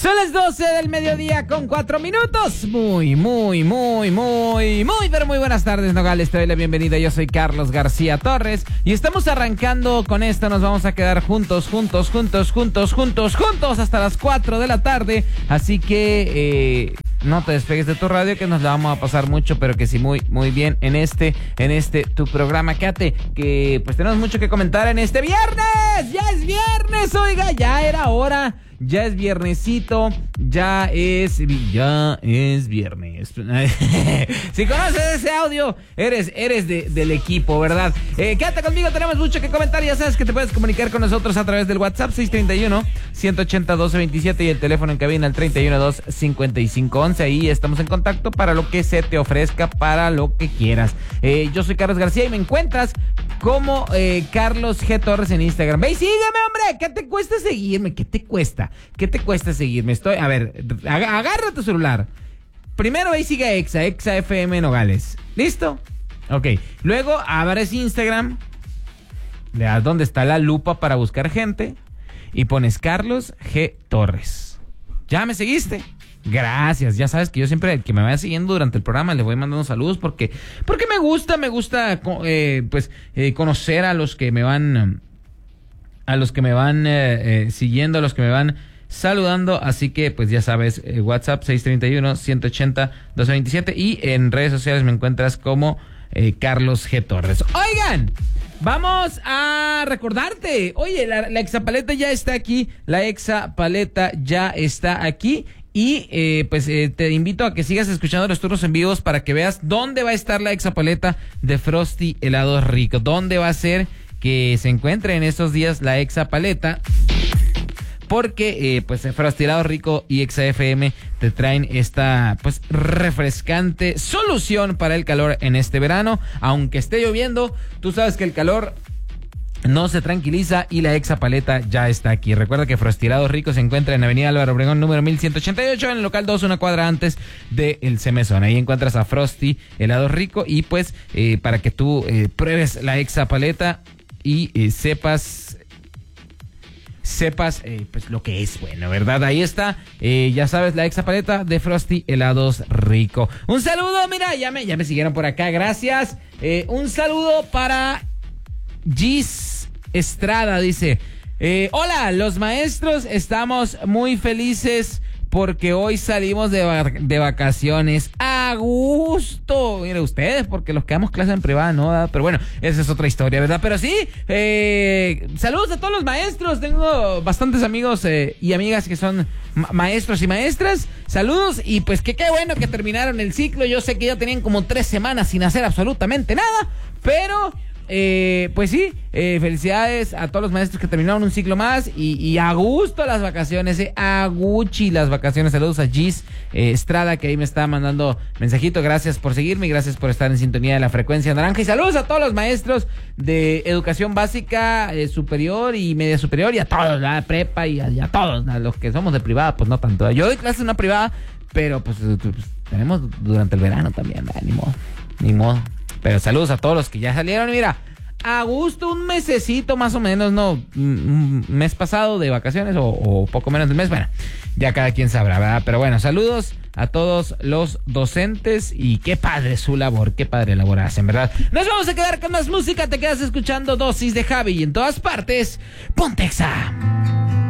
Son las 12 del mediodía con 4 minutos. Muy, pero muy buenas tardes, Nogales. Te doy la bienvenida. Yo soy Carlos García Torres y estamos arrancando con esto. Nos vamos a quedar juntos hasta las 4 de la tarde. Así que no te despegues de tu radio, que nos la vamos a pasar mucho, pero que sí muy bien en este tu programa. Quédate, que pues tenemos mucho que comentar en este viernes. Ya es viernes, oiga, ya era hora. Ya es viernesito, ya es viernes. Si conoces ese audio, eres del equipo, ¿verdad? Quédate conmigo, tenemos mucho que comentar. Ya sabes que te puedes comunicar con nosotros a través del WhatsApp 631-180-1227 y el teléfono en cabina al 312-5511. Ahí estamos en contacto para lo que se te ofrezca, para lo que quieras. Yo soy Carlos García y me encuentras como Carlos G. Torres en Instagram. Ve y sígueme, hombre. ¿Qué te cuesta seguirme? ¿Qué te cuesta? ¿Qué te cuesta seguirme? A ver, agarra tu celular. Primero ve y sigue a Exa FM Nogales. ¿Listo? Ok. Luego abres Instagram. Le das donde está la lupa para buscar gente y pones Carlos G. Torres. ¿Ya me seguiste? Gracias, ya sabes que yo siempre, el que me vaya siguiendo durante el programa, le voy mandando saludos porque me gusta conocer a los que me van siguiendo, a los que me van saludando. Así que pues ya sabes, WhatsApp 631-180-1227 y en redes sociales me encuentras como Carlos G. Torres. Oigan, vamos a recordarte, oye, la Exapaleta ya está aquí, y te invito a que sigas escuchando los turnos en vivos para que veas dónde va a estar la Exapaleta de Frosty Helados Rico, dónde va a ser que se encuentre en estos días la Exapaleta, porque Frosty Helados Rico y Exa FM te traen esta refrescante solución para el calor en este verano. Aunque esté lloviendo, tú sabes que el calor no se tranquiliza y la Exapaleta ya está aquí. Recuerda que Frosty Helados Rico se encuentra en Avenida Álvaro Obregón número 1188, en el local 2, una cuadra antes del Semezón. Ahí encuentras a Frosty Helados Rico y para que tú pruebes la Exapaleta y sepas lo que es bueno, ¿verdad? Ahí está, ya sabes, la Exapaleta de Frosty Helados Rico. Un saludo, mira, ya me siguieron por acá, gracias. Un saludo para Gis Estrada, dice: hola, los maestros estamos muy felices porque hoy salimos de vacaciones a gusto. Mire ustedes, porque los que damos clase en privada no, pero bueno, esa es otra historia, ¿verdad? Pero sí, saludos a todos los maestros. Tengo bastantes amigos y amigas que son maestros y maestras. Saludos, y pues qué bueno que terminaron el ciclo. Yo sé que ya tenían como 3 semanas sin hacer absolutamente nada, pero felicidades a todos los maestros que terminaron un ciclo más y a gusto las vacaciones, a Gucci las vacaciones. Saludos a Gis Estrada, que ahí me está mandando mensajito. Gracias por seguirme y gracias por estar en sintonía de la frecuencia naranja. Y saludos a todos los maestros de educación básica, superior y media superior, y a todos, la prepa, y a todos, a los que somos de privada, pues no tanto. Yo doy clases en una privada, pero tenemos durante el verano también, ni modo. Pero saludos a todos los que ya salieron. Mira, a gusto, un mesecito más o menos, ¿no? Un mes pasado de vacaciones o poco menos del mes. Bueno, ya cada quien sabrá, ¿verdad? Pero bueno, saludos a todos los docentes y qué padre su labor, qué padre labor hacen, ¿verdad? Nos vamos a quedar con más música. Te quedas escuchando Dosis de Javi y en todas partes, ponte Exa.